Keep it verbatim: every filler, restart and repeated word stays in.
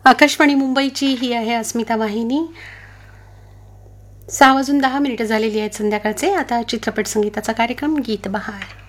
आकाशवाणी मुंबईची ही आहे अस्मिता वाहिनी. सहा वाजून दहा मिनिटं झालेली आहेत संध्याकाळचे. आता चित्रपट संगीताचा कार्यक्रम गीत बहार.